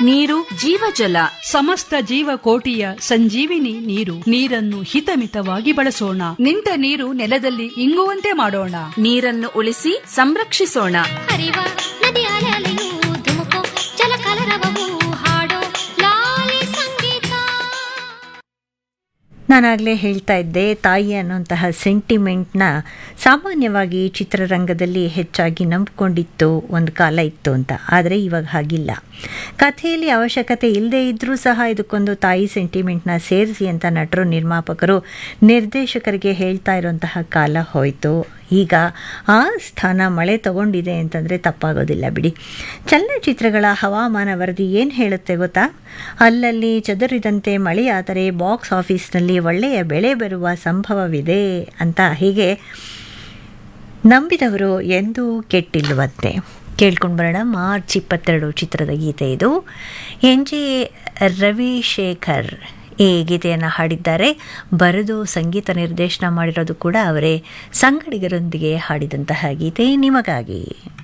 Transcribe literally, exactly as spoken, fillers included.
ನೀರು ಜೀವಜಲ. ಸಮಸ್ತ ಜೀವಕೋಟಿಯ ಸಂಜೀವಿನಿ ನೀರು. ನೀರನ್ನು ಹಿತಮಿತವಾಗಿ ಬಳಸೋಣ. ನಿಂತ ನೀರು ನೆಲದಲ್ಲಿ ಇಂಗುವಂತೆ ಮಾಡೋಣ. ನೀರನ್ನು ಉಳಿಸಿ ಸಂರಕ್ಷಿಸೋಣ. ಹರಿವ ನದಿಯ ಅಲೆಯಲೆಯೂ ಧುಮುಕು ಜಲಕಲರವವು ಹಾಡೋ ಲಾಲಿ ಸಂಗೀತ. ನಾನಾಗಲೇ ಹೇಳ್ತಾ ಇದ್ದೆ, ತಾಯಿ ಅನ್ನುವಂತಹ ಸೆಂಟಿಮೆಂಟ್ನ ಸಾಮಾನ್ಯವಾಗಿ ಚಿತ್ರರಂಗದಲ್ಲಿ ಹೆಚ್ಚಾಗಿ ನಂಬಿಕೊಂಡಿತ್ತು ಒಂದು ಕಾಲ ಇತ್ತು ಅಂತ. ಆದರೆ ಇವಾಗ ಹಾಗಿಲ್ಲ. ಕಥೆಯಲ್ಲಿ ಅವಶ್ಯಕತೆ ಇಲ್ಲದೇ ಇದ್ದರೂ ಸಹ ಇದಕ್ಕೊಂದು ತಾಯಿ ಸೆಂಟಿಮೆಂಟ್ನ ಸೇರಿಸಿ ಅಂತ ನಟರು, ನಿರ್ಮಾಪಕರು, ನಿರ್ದೇಶಕರಿಗೆ ಹೇಳ್ತಾ ಇರುವಂತಹ ಕಾಲ ಹೋಯಿತು. ಈಗ ಆ ಸ್ಥಾನ ಮಳೆ ತಗೊಂಡಿದೆ ಅಂತಂದರೆ ತಪ್ಪಾಗೋದಿಲ್ಲ ಬಿಡಿ. ಚಲನಚಿತ್ರಗಳ ಹವಾಮಾನ ವರದಿ ಏನು ಹೇಳುತ್ತೆ ಗೊತ್ತಾ? ಅಲ್ಲಲ್ಲಿ ಚದುರಿದಂತೆ ಮಳೆಯಾದರೆ ಬಾಕ್ಸ್ ಆಫೀಸ್ನಲ್ಲಿ ಒಳ್ಳೆಯ ಬೆಳೆ ಬರುವ ಸಂಭವವಿದೆ ಅಂತ. ಹೀಗೆ ನಂಬಿದವರು ಎಂದೂ ಕೆಟ್ಟಿಲ್ಲವಂತೆ. ಕೇಳ್ಕೊಂಡು ಬರೋಣ. ಮಾರ್ಚ್ ಇಪ್ಪತ್ತೆರಡು ಚಿತ್ರದ ಗೀತೆ ಇದು. ಎನ್ ಜೆ ರವಿಶೇಖರ್ ಈ ಗೀತೆಯನ್ನು ಹಾಡಿದ್ದಾರೆ. ಬರೆದು ಸಂಗೀತ ನಿರ್ದೇಶನ ಮಾಡಿರೋದು ಕೂಡ ಅವರೇ. ಸಂಗಡಿಗರೊಂದಿಗೆ ಹಾಡಿದಂತಹ ಗೀತೆ ನಿಮಗಾಗಿ.